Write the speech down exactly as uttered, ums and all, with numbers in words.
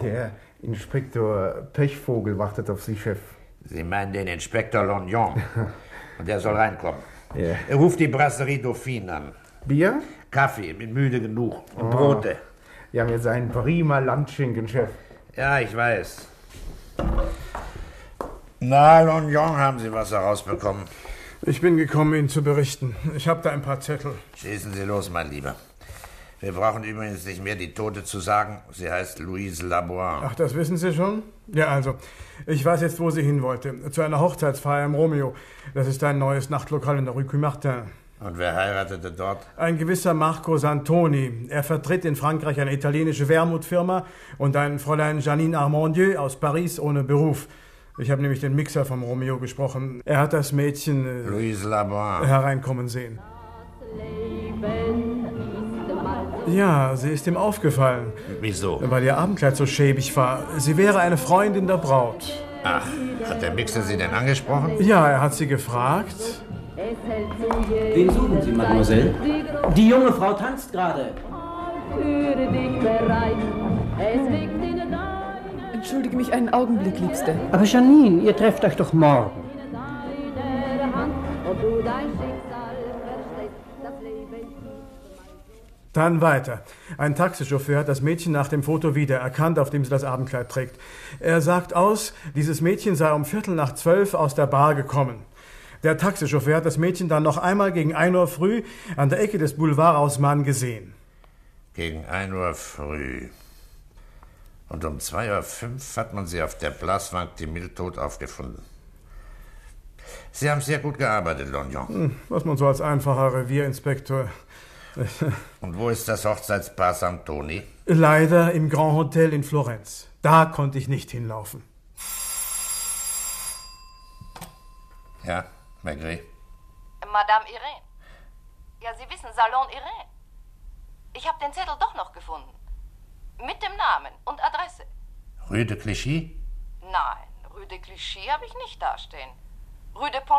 Der Inspektor Pechvogel wartet auf Sie, Chef. Sie meinen den Inspektor Lognon. Und der soll reinkommen. Ja. Er ruft die Brasserie Dauphine an. Bier? Kaffee, bin müde genug. Und Oh. Brote. Wir haben jetzt einen prima Landschinken, Chef. Ja, ich weiß. Na, Lognon, haben Sie was herausbekommen? Ich bin gekommen, Ihnen zu berichten. Ich habe da ein paar Zettel. Schießen Sie los, mein Lieber. Wir brauchen übrigens nicht mehr die Tote zu sagen. Sie heißt Louise Laboine. Ach, das wissen Sie schon? Ja, also, ich weiß jetzt, wo sie hin wollte. Zu einer Hochzeitsfeier im Romeo. Das ist ein neues Nachtlokal in der Rue Coumartin. Und wer heiratete dort? Ein gewisser Marco Santoni. Er vertritt in Frankreich eine italienische Wermutfirma und ein Fräulein Janine Armandieu aus Paris ohne Beruf. Ich habe nämlich den Mixer vom Romeo gesprochen. Er hat das Mädchen äh, Louise Laboine. hereinkommen sehen. Ja, sie ist ihm aufgefallen. Wieso? Weil ihr Abendkleid so schäbig war. Sie wäre eine Freundin der Braut. Ach, hat der Mixer Sie denn angesprochen? Ja, er hat sie gefragt. Wen suchen Sie, Mademoiselle? Die junge Frau tanzt gerade. Entschuldige mich einen Augenblick, Liebste. Aber Janine, ihr trefft euch doch morgen. Dann weiter. Ein Taxichauffeur hat das Mädchen nach dem Foto wiedererkannt, auf dem sie das Abendkleid trägt. Er sagt aus, dieses Mädchen sei um Viertel nach zwölf aus der Bar gekommen. Der Taxichauffeur hat das Mädchen dann noch einmal gegen ein Uhr früh an der Ecke des Boulevard Haussmann gesehen. Gegen ein Uhr früh. Und um zwei Uhr fünf hat man sie auf der Place Vingt-Mille tot aufgefunden. Sie haben sehr gut gearbeitet, Lognon. Hm, was man so als einfacher Revierinspektor... Und wo ist das Hochzeitspaar Santoni? Leider im Grand Hotel in Florenz. Da konnte ich nicht hinlaufen. Ja, Maigret. Madame Irene. Ja, Sie wissen, Salon Irene. Ich habe den Zettel doch noch gefunden. Mit dem Namen und Adresse. Rue de Clichy? Nein, Rue de Clichy habe ich nicht dastehen. Rue de